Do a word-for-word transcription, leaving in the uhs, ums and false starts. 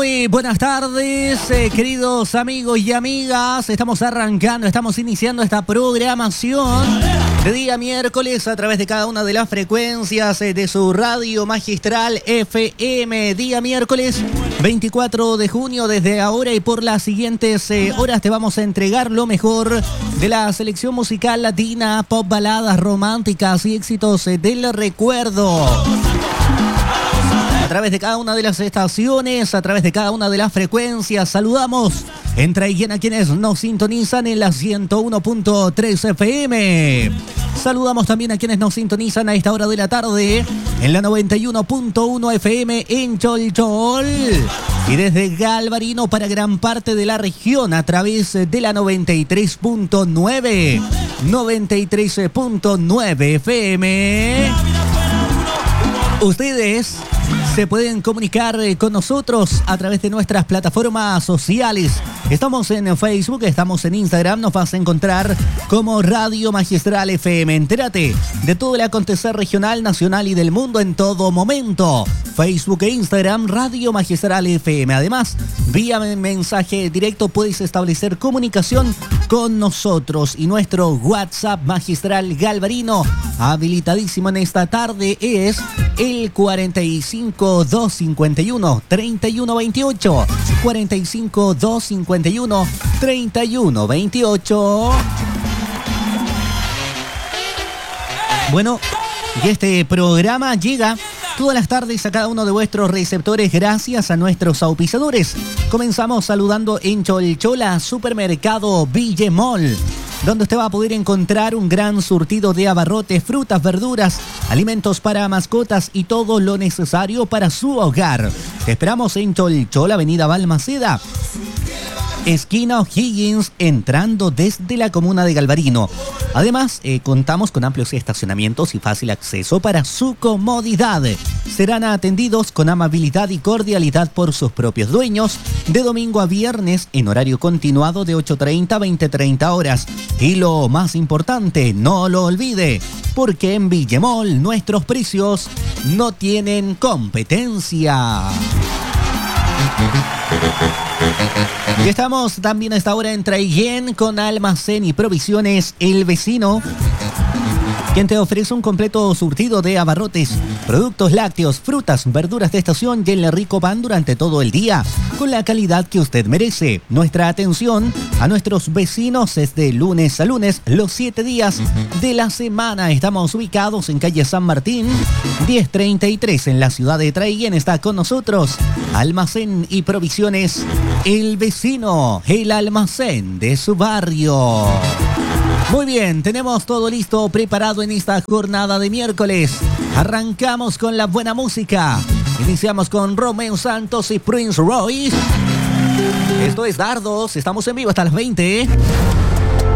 Muy buenas tardes, eh, queridos amigos y amigas. Estamos arrancando, estamos iniciando esta programación de día miércoles a través de cada una de las frecuencias eh, de su radio magistral F M. Día miércoles veinticuatro de junio. Desde ahora y por las siguientes eh, horas te vamos a entregar lo mejor de la selección musical latina, pop, baladas románticas y éxitos eh, del recuerdo. A través de cada una de las estaciones, a través de cada una de las frecuencias, saludamos entre y en a quienes nos sintonizan en la ciento uno punto tres F M. Saludamos también a quienes nos sintonizan a esta hora de la tarde en la noventa y uno punto uno F M en Cholchol. Y desde Galvarino para gran parte de la región a través de la noventa y tres punto nueve. noventa y tres punto nueve F M. Ustedes se pueden comunicar con nosotros a través de nuestras plataformas sociales. Estamos en Facebook, estamos en Instagram, nos vas a encontrar como Radio Magistral F M. Entérate de todo el acontecer regional, nacional y del mundo en todo momento. Facebook e Instagram, Radio Magistral F M. Además, vía mensaje directo puedes establecer comunicación con nosotros. Y nuestro WhatsApp magistral Galvarino, habilitadísimo en esta tarde, es el cuarenta y cinco, doscientos cincuenta y uno, treinta y uno veintiocho. cuarenta y cinco, doscientos cincuenta y uno, treinta y uno veintiocho. Bueno, y este programa llega todas las tardes a cada uno de vuestros receptores gracias a nuestros auspiciadores. Comenzamos saludando en Cholchola, Supermercado Villemol, donde usted va a poder encontrar un gran surtido de abarrotes, frutas, verduras, alimentos para mascotas y todo lo necesario para su hogar. Te esperamos en Cholchola, Avenida Balmaceda, esquina O'Higgins, entrando desde la comuna de Galvarino. Además, eh, contamos con amplios estacionamientos y fácil acceso para su comodidad. Serán atendidos con amabilidad y cordialidad por sus propios dueños de domingo a viernes en horario continuado de ocho treinta a veinte treinta horas. Y lo más importante, no lo olvide, porque en Villemol nuestros precios no tienen competencia. Y estamos también a esta hora en Traiguén con Almacén y Provisiones El Vecino, quien te ofrece un completo surtido de abarrotes, productos lácteos, frutas, verduras de estación y el rico pan durante todo el día, con la calidad que usted merece. Nuestra atención a nuestros vecinos es de lunes a lunes, los siete días de la semana. Estamos ubicados en calle San Martín, diez treinta y tres, en la ciudad de Traiguén. Está con nosotros Almacén y Provisiones El Vecino, el almacén de su barrio. Muy bien, tenemos todo listo, preparado en esta jornada de miércoles. Arrancamos con la buena música. Iniciamos con Romeo Santos y Prince Royce. Esto es Dardos, estamos en vivo hasta las veinte.